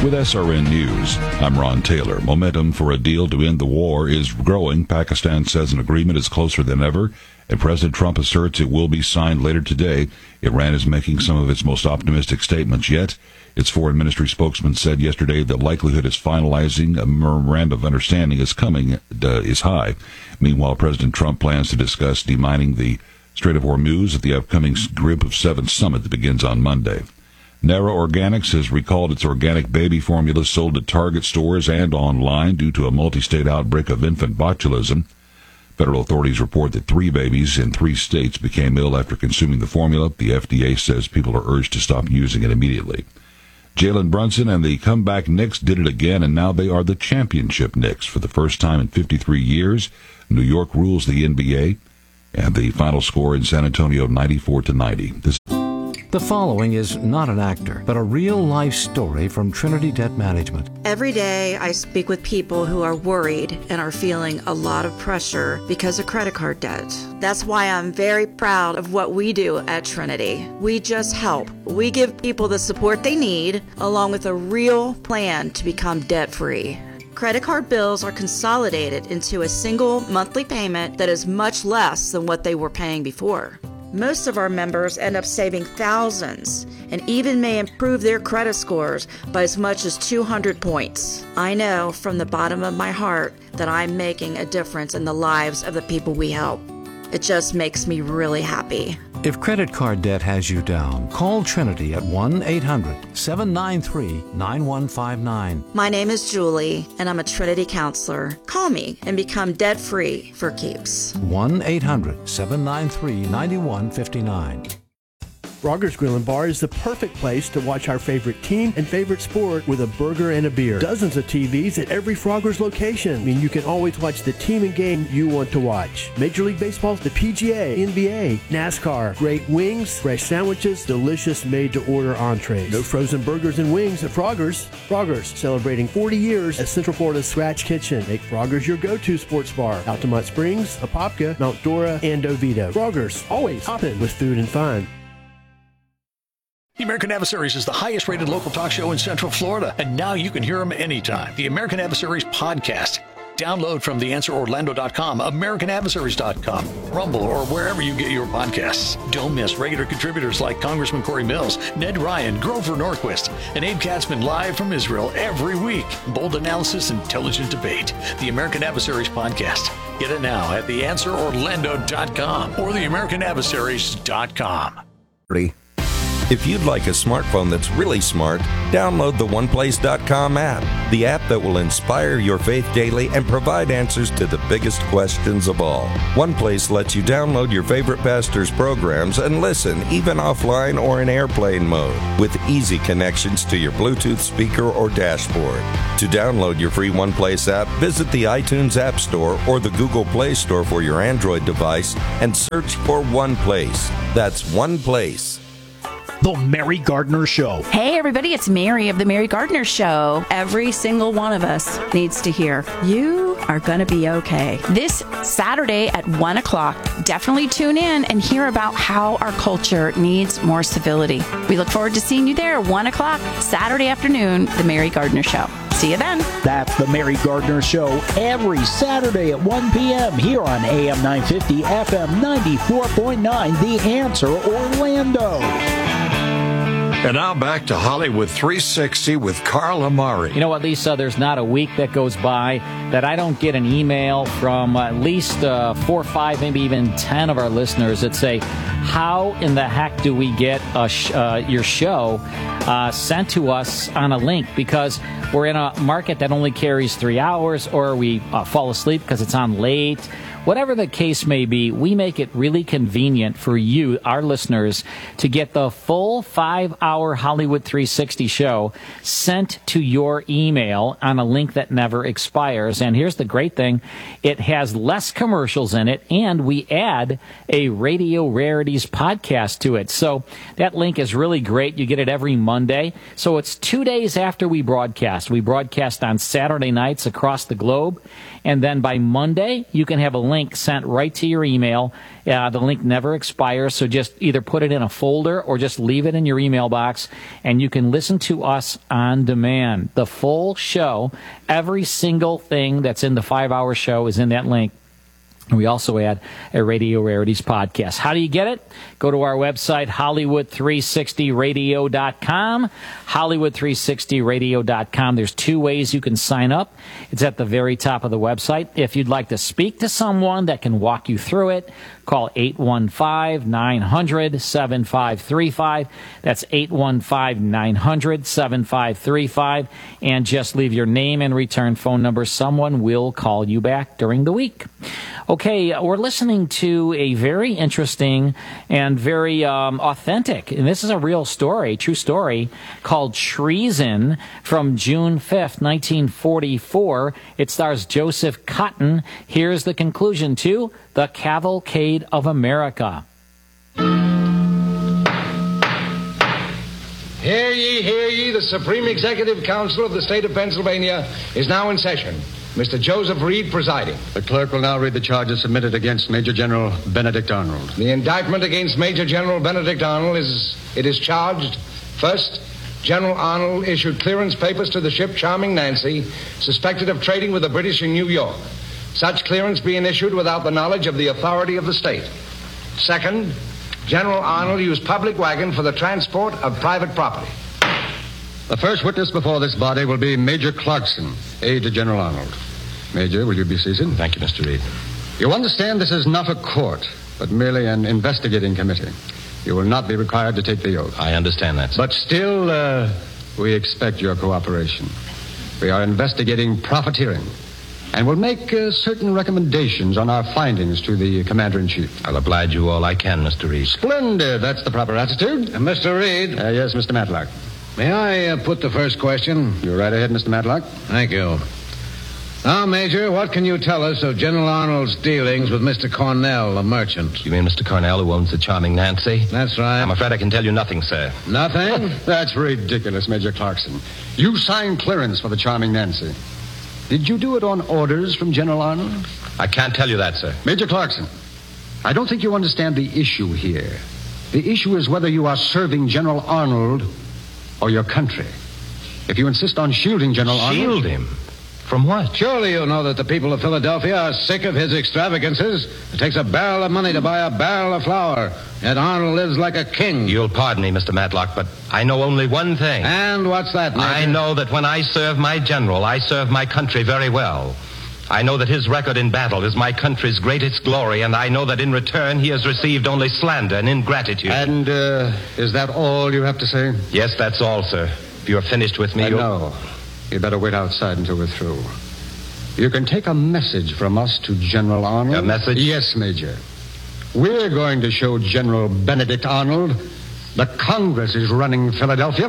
With SRN News, I'm Ron Taylor. Momentum for a deal to end the war is growing. Pakistan says an agreement is closer than ever, and President Trump asserts it will be signed later today. Iran is making some of its most optimistic statements yet. Its foreign ministry spokesman said yesterday the likelihood is finalizing a memorandum of understanding is high. Meanwhile, President Trump plans to discuss demining the Strait of Hormuz at the upcoming Group of Seven summit that begins on Monday. Nara Organics has recalled its organic baby formula sold at Target stores and online due to a multi-state outbreak of infant botulism. Federal authorities report that 3 babies in 3 states became ill after consuming the formula. The FDA says people are urged to stop using it immediately. Jalen Brunson and the comeback Knicks did it again, and now they are the championship Knicks. For the first time in 53 years, New York rules the NBA, and the final score in San Antonio, 94-90. The following is not an actor, but a real-life story from Trinity Debt Management. Every day I speak with people who are worried and are feeling a lot of pressure because of credit card debt. That's why I'm very proud of what we do at Trinity. We just help. We give people the support they need, along with a real plan to become debt-free. Credit card bills are consolidated into a single monthly payment that is much less than what they were paying before. Most of our members end up saving thousands and even may improve their credit scores by as much as 200 points. I know from the bottom of my heart that I'm making a difference in the lives of the people we help. It just makes me really happy. If credit card debt has you down, call Trinity at 1-800-793-9159. My name is Julie, and I'm a Trinity counselor. Call me and become debt-free for keeps. 1-800-793-9159. Frogger's Grill and Bar is the perfect place to watch our favorite team and favorite sport with a burger and a beer. Dozens of TVs at every Frogger's location. I mean, you can always watch the team and game you want to watch. Major League Baseball, the PGA, NBA, NASCAR, great wings, fresh sandwiches, delicious made-to-order entrees. No frozen burgers and wings at Frogger's. Frogger's, celebrating 40 years as Central Florida's Scratch Kitchen. Make Frogger's your go-to sports bar. Altamont Springs, Apopka, Mount Dora, and Oviedo. Frogger's, always hopping with food and fun. The American Adversaries is the highest-rated local talk show in Central Florida, and now you can hear them anytime. The American Adversaries podcast. Download from theanswerorlando.com, americanadversaries.com, Rumble, or wherever you get your podcasts. Don't miss regular contributors like Congressman Corey Mills, Ned Ryan, Grover Norquist, and Abe Katzman live from Israel every week. Bold analysis, intelligent debate. The American Adversaries podcast. Get it now at theanswerorlando.com or theamericanadversaries.com. If you'd like a smartphone that's really smart, download the OnePlace.com app, the app that will inspire your faith daily and provide answers to the biggest questions of all. OnePlace lets you download your favorite pastor's programs and listen, even offline or in airplane mode, with easy connections to your Bluetooth speaker or dashboard. To download your free OnePlace app, visit the iTunes App Store or the Google Play Store for your Android device and search for OnePlace. That's OnePlace. The Mary Gardner Show. Hey, everybody, it's Mary of The Mary Gardner Show. Every single one of us needs to hear, you are going to be okay. This Saturday at 1 o'clock, definitely tune in and hear about how our culture needs more civility. We look forward to seeing you there, 1 o'clock, Saturday afternoon, The Mary Gardner Show. See you then. That's The Mary Gardner Show every Saturday at 1 p.m. here on AM 950, FM 94.9, The Answer, Orlando. And now back to Hollywood 360 with Carl Amari. You know what, Lisa? There's not a week that goes by that I don't get an email from at least 4 or 5, maybe even 10 of our listeners that say, how in the heck do we get your show sent to us on a link? Because we're in a market that only carries 3 hours, or we fall asleep because it's on late. Whatever the case may be, we make it really convenient for you, our listeners, to get the full 5-hour Hollywood 360 show sent to your email on a link that never expires. And here's the great thing. It has less commercials in it, and we add a Radio Rarities podcast to it. So that link is really great. You get it every Monday. So it's 2 days after we broadcast. We broadcast on Saturday nights across the globe. And then by Monday, you can have a link link sent right to your email. The link never expires, so just either put it in a folder or just leave it in your email box, and you can listen to us on demand. The full show, every single thing that's in the 5-hour show is in that link. We also add a Radio Rarities podcast. How do you get it? Go to our website, Hollywood360radio.com. Hollywood360radio.com. There's 2 ways you can sign up. It's at the very top of the website. If you'd like to speak to someone that can walk you through it, call 815-900-7535. That's 815-900-7535. And just leave your name and return phone number. Someone will call you back during the week. Okay, we're listening to a very interesting and very authentic, and this is a real story, true story, called Treason from June 5th, 1944. It stars Joseph Cotten. Here's the conclusion to The Cavalcade of America. Hear ye, the Supreme Executive Council of the State of Pennsylvania is now in session. Mr. Joseph Reed presiding. The clerk will now read the charges submitted against Major General Benedict Arnold. The indictment against Major General Benedict Arnold is charged, first, General Arnold issued clearance papers to the ship Charming Nancy, suspected of trading with the British in New York. Such clearance being issued without the knowledge of the authority of the state. Second, General Arnold used public wagon for the transport of private property. The first witness before this body will be Major Clarkson, aide to General Arnold. Major, will you be seated? Thank you, Mr. Reed. You understand this is not a court, but merely an investigating committee. You will not be required to take the oath. I understand that, sir. But still, we expect your cooperation. We are investigating profiteering, and will make certain recommendations on our findings to the Commander-in-Chief. I'll oblige you all I can, Mr. Reed. Splendid. That's the proper attitude. Mr. Reed? Yes, Mr. Matlock. May I put the first question? You're right ahead, Mr. Matlock. Thank you. Now, Major, what can you tell us of General Arnold's dealings with Mr. Cornell, a merchant? You mean Mr. Cornell, who owns the Charming Nancy? That's right. I'm afraid I can tell you nothing, sir. Nothing? That's ridiculous, Major Clarkson. You signed clearance for the Charming Nancy. Did you do it on orders from General Arnold? I can't tell you that, sir. Major Clarkson, I don't think you understand the issue here. The issue is whether you are serving General Arnold or your country. If you insist on shielding General Arnold... Shield him? From what? Surely you know that the people of Philadelphia are sick of his extravagances. It takes a barrel of money to buy a barrel of flour. Yet Arnold lives like a king. You'll pardon me, Mr. Matlock, but I know only one thing. And what's that, Major? I know that when I serve my general, I serve my country very well. I know that his record in battle is my country's greatest glory, and I know that in return he has received only slander and ingratitude. And is that all you have to say? Yes, that's all, sir. If you're finished with me, No. You'd better wait outside until we're through. You can take a message from us to General Arnold. A message? Yes, Major. We're going to show General Benedict Arnold that Congress is running Philadelphia.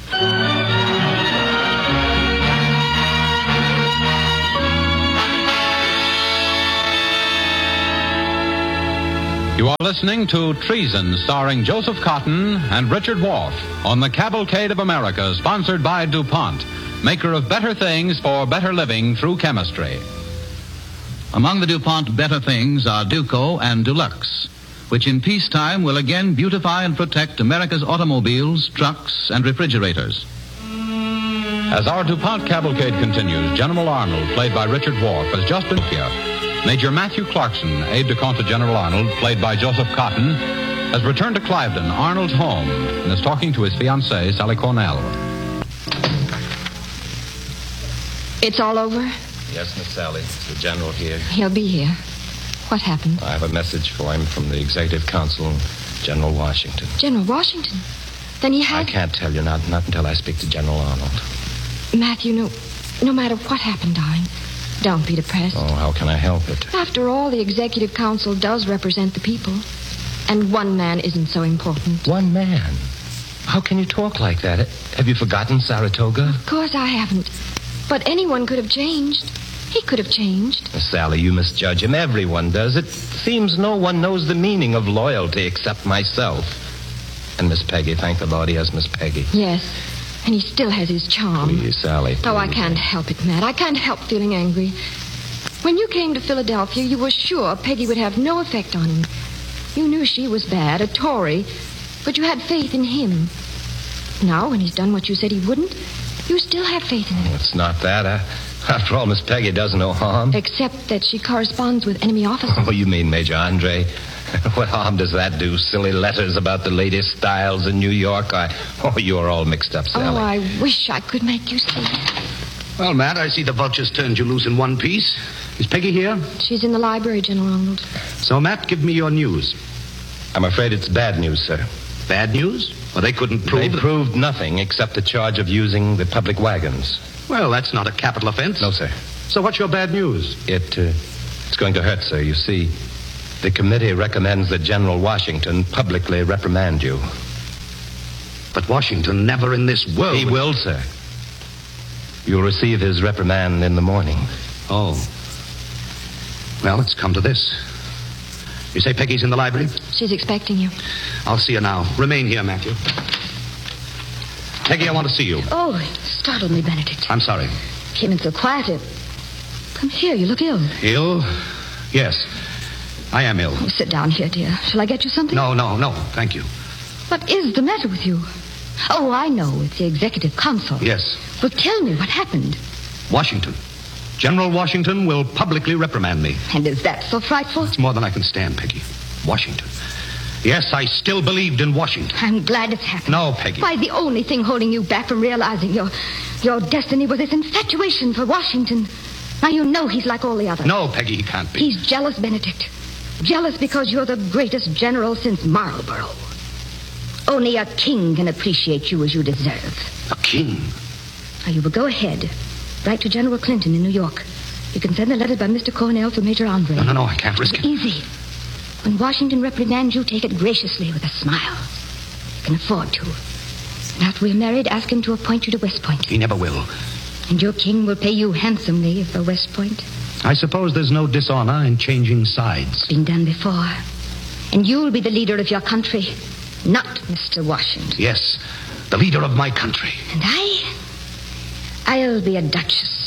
You are listening to Treason, starring Joseph Cotten and Richard Wolff on the Cavalcade of America, sponsored by DuPont, maker of better things for better living through chemistry. Among the DuPont better things are Duco and Dulux, which in peacetime will again beautify and protect America's automobiles, trucks, and refrigerators. As our DuPont cavalcade continues, General Arnold, played by Richard Wolff, has just been here. Major Matthew Clarkson, aide-de-camp to General Arnold, played by Joseph Cotten, has returned to Cliveden, Arnold's home, and is talking to his fiancée, Sally Cornell. It's all over? Yes, Miss Sally. It's the general here. He'll be here. What happened? I have a message for him from the Executive Council, General Washington. General Washington? Then he has... I can't tell you, not until I speak to General Arnold. Matthew, no matter what happened, darling, don't be depressed. Oh, how can I help it? After all, the Executive Council does represent the people. And one man isn't so important. One man? How can you talk like that? Have you forgotten Saratoga? Of course I haven't. But anyone could have changed. He could have changed. Miss Sally, you misjudge him. Everyone does. It seems no one knows the meaning of loyalty except myself. And Miss Peggy. Thank the Lord he has Miss Peggy. Yes. And he still has his charm. Please, Sally. Oh, I can't help it, Matt. I can't help feeling angry. When you came to Philadelphia, you were sure Peggy would have no effect on him. You knew she was bad, a Tory, but you had faith in him. Now, when he's done what you said he wouldn't, you still have faith in him. It's not that. After all, Miss Peggy does no harm. Except that she corresponds with enemy officers. Oh, you mean Major Andre? What harm does that do? Silly letters about the latest styles in New York? You are all mixed up, Sally. Oh, I wish I could make you see. Well, Matt, I see the vultures turned you loose in one piece. Is Peggy here? She's in the library, General Arnold. So, Matt, give me your news. I'm afraid it's bad news, sir. Bad news? Well, they couldn't prove... They proved nothing except the charge of using the public wagons. Well, that's not a capital offense. No, sir. So what's your bad news? It's going to hurt, sir. You see, the committee recommends that General Washington publicly reprimand you. But Washington never in this world... He will, sir. You'll receive his reprimand in the morning. Oh. Well, it's come to this. You say Peggy's in the library? She's expecting you. I'll see her now. Remain here, Matthew. Peggy, I want to see you. Oh, it startled me, Benedict. I'm sorry. Came in so quiet. Come here, you look ill. Ill? Yes. I am ill. Oh, sit down here, dear. Shall I get you something? No. Thank you. What is the matter with you? Oh, I know. It's the executive council. Yes. Well, tell me what happened. Washington. General Washington will publicly reprimand me. And is that so frightful? It's more than I can stand, Peggy. Washington. Yes, I still believed in Washington. I'm glad it's happened. No, Peggy. Why, the only thing holding you back from realizing your destiny was this infatuation for Washington. Now you know he's like all the others. No, Peggy, he can't be. He's jealous, Benedict. Jealous because you're the greatest general since Marlborough. Only a king can appreciate you as you deserve. A king? Now, you will go ahead. Write to General Clinton in New York. You can send the letters by Mr. Cornell to Major Andre. No, I can't risk it. Easy. When Washington reprimands you, take it graciously with a smile. You can afford to. And after we're married, ask him to appoint you to West Point. He never will. And your king will pay you handsomely for West Point. I suppose there's no dishonor in changing sides. It's been done before. And you'll be the leader of your country, not Mr. Washington. Yes, the leader of my country. And I'll be a duchess.